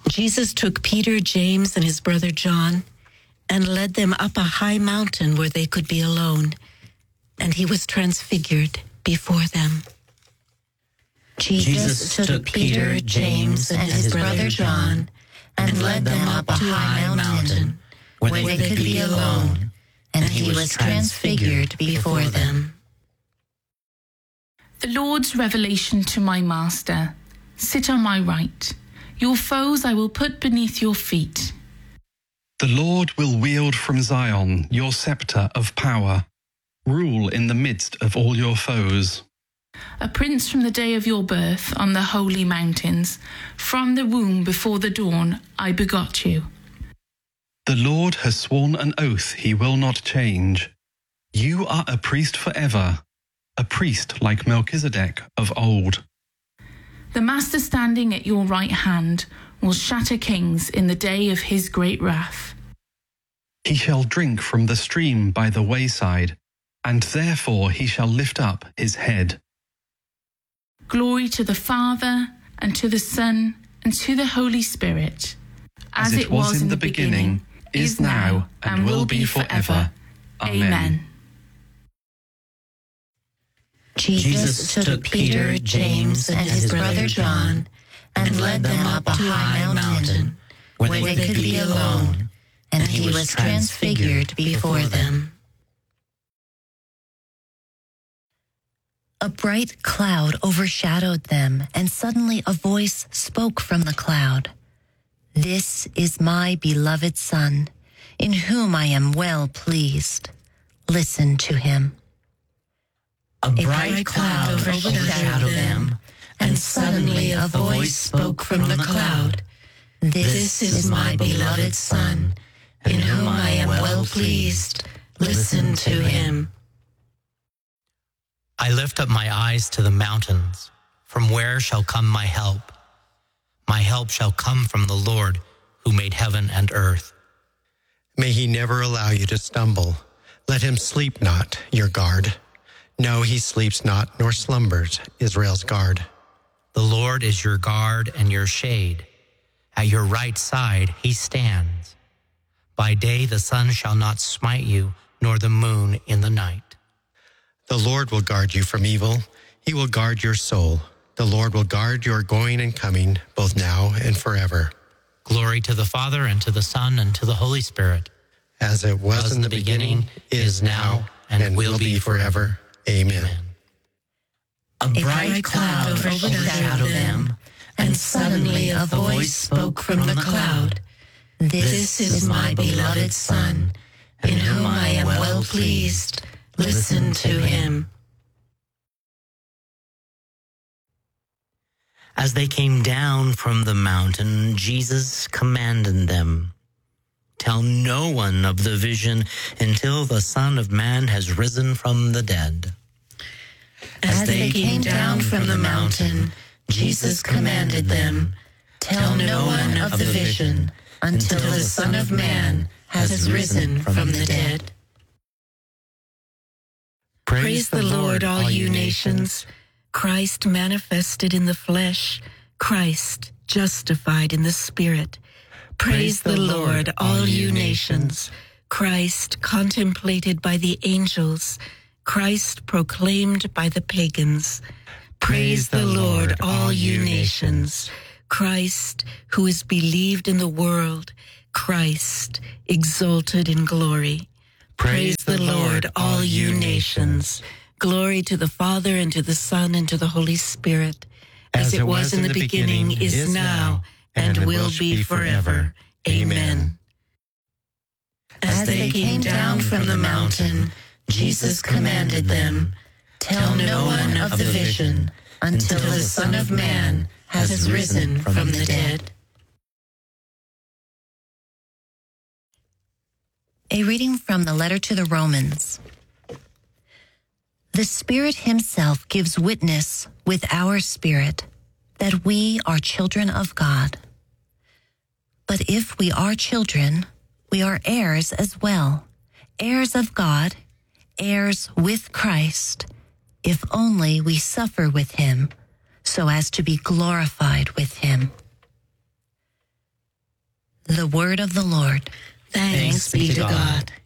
Jesus took Peter, James, and his brother John and led them up a high mountain where they could be alone, and he was transfigured before them. Jesus took Peter, James, and his brother John and led them up a high mountain where they could be alone, and he was transfigured before them. The Lord's revelation to my master. Sit on my right. Your foes I will put beneath your feet. The Lord will wield from Zion your scepter of power. Rule in the midst of all your foes. A prince from the day of your birth on the holy mountains. From the womb before the dawn I begot you. The Lord has sworn an oath he will not change. You are a priest forever, a priest like Melchizedek of old. The Master standing at your right hand will shatter kings in the day of his great wrath. He shall drink from the stream by the wayside, and therefore he shall lift up his head. Glory to the Father, and to the Son, and to the Holy Spirit, as it was in the beginning, is now, and will be forever. Amen. Jesus took Peter, James, and his brother John and led them up a high mountain where they could be alone, and he was transfigured before them. A bright cloud overshadowed them, and suddenly a voice spoke from the cloud. This is my beloved Son, in whom I am well pleased. Listen to him. A bright cloud overshadowed them, and suddenly a voice spoke from the cloud. This is my beloved Son, in whom I am well pleased. Listen to him. I lift up my eyes to the mountains. From where shall come my help? My help shall come from the Lord, who made heaven and earth. May he never allow you to stumble. Let him sleep not, your guard. No, he sleeps not, nor slumbers, Israel's guard. The Lord is your guard and your shade. At your right side he stands. By day the sun shall not smite you, nor the moon in the night. The Lord will guard you from evil. He will guard your soul. The Lord will guard your going and coming, both now and forever. Glory to the Father, and to the Son, and to the Holy Spirit. As it was in the beginning, is now, and will be forever. Amen. A bright cloud overshadowed them, and suddenly a voice spoke from the cloud. This is my beloved Son, in whom I am well pleased. Listen to him. As they came down from the mountain, Jesus commanded them, "Tell no one of the vision until the Son of Man has risen from the dead." As they came down from the mountain, Jesus commanded them, "Tell no one of the vision until the Son of Man has risen from the dead." Praise the Lord, all you nations. Christ manifested in the flesh, Christ justified in the Spirit. Praise the Lord, all you nations. Christ contemplated by the angels, Christ proclaimed by the pagans. Praise the Lord, all you nations. Christ, who is believed in the world, Christ exalted in glory. Praise the Lord, all you nations. Glory to the Father, and to the Son, and to the Holy Spirit, as it was in the beginning, is now, and will be forever. Amen. As they came down from the mountain, Jesus commanded them, "Tell no one of the vision until the Son of Man has risen from the dead." A reading from the letter to the Romans. The Spirit himself gives witness with our spirit that we are children of God. But if we are children, we are heirs as well, heirs of God, heirs with Christ, if only we suffer with him, so as to be glorified with him. The word of the Lord. Thanks be to God.